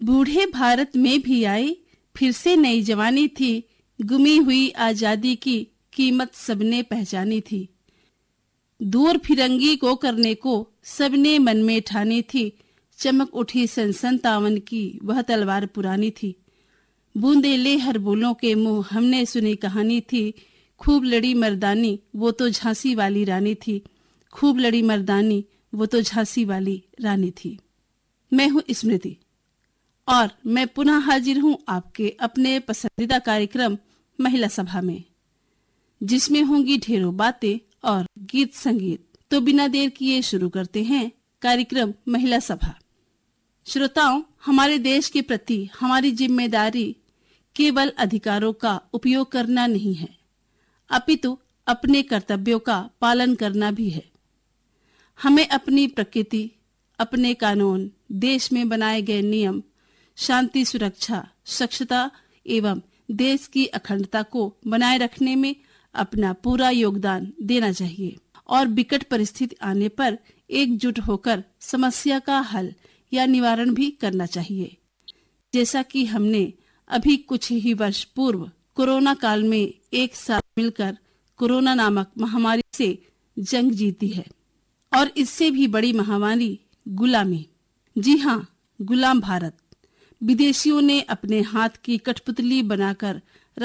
बूढ़े भारत में भी आई फिर से नई जवानी थी, गुमी हुई आजादी की कीमत सबने पहचानी थी। दूर फिरंगी को करने को सबने मन में ठानी थी, चमक उठी सन 57 की वह तलवार पुरानी थी। बूंदेले हर बोलों के मुंह हमने सुनी कहानी थी, खूब लड़ी मर्दानी वो तो झांसी वाली रानी थी, खूब लड़ी मर्दानी वो तो झांसी वाली रानी थी। मैं हूँ स्मृति और मैं पुनः हाजिर हूँ आपके अपने पसंदीदा कार्यक्रम महिला सभा में, जिसमें होंगी ढेरों बातें और गीत संगीत। तो बिना देर किए शुरू करते हैं कार्यक्रम महिला सभा। श्रोताओं, हमारे देश के प्रति हमारी जिम्मेदारी केवल अधिकारों का उपयोग करना नहीं है, अपितु अपने कर्तव्यों का पालन करना भी है। हमें अपनी प्रकृति, अपने कानून, देश में बनाए गए नियम, शांति, सुरक्षा, स्वच्छता एवं देश की अखंडता को बनाए रखने में अपना पूरा योगदान देना चाहिए और विकट परिस्थिति आने पर एकजुट होकर समस्या का हल या निवारण भी करना चाहिए। जैसा कि हमने अभी कुछ ही वर्ष पूर्व कोरोना काल में एक साथ मिलकर कोरोना नामक महामारी से जंग जीती है और इससे भी बड़ी महामारी गुलामी। जी हाँ, गुलाम भारत। विदेशियों ने अपने हाथ की कठपुतली बनाकर